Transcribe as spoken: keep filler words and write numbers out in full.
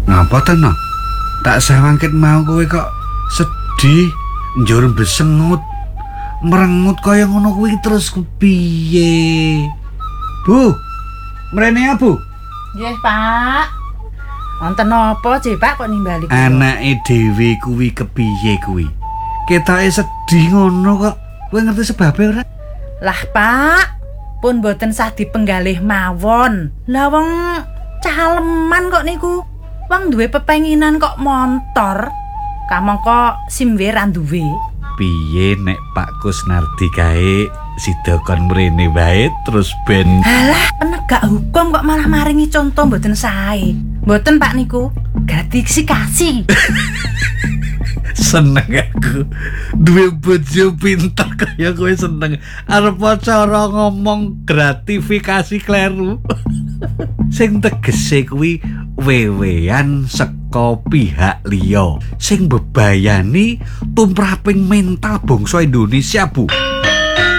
Ngapa to, no? Tak sawangket mau kowe kok sedih, njur besengut, merengut kaya ngono kuwi terus kepiye? Bu, mrene ya, Bu? Nggih, Pak. Wonten napa, Cih, Pak kok nimbali kula? Anake dhewe kuwi kepiye kuwi? Ketoke sedih ngono kok. Kowe ngerti sebabe ora? Lah, Pak, pun boten sah dipenggalih mawon. Lah wong caleman kok niku. Wong duwe pepenginan kok montor. Kamangka simwe ra duwe. Piye nek Pak Kusnardi kae sida kon mrene wae terus ben Halah, penegak hukum kok malah maringi contoh mboten sae. Mboten Pak niku, gratifikasi. seneng aku duwe bojo pinter kaya kowe seneng arep cara ngomong gratifikasi kleru. Sing tegese kuwi wewean saka pihak liya sing bebayani tumraping mental bangsa Indonesia, Bu.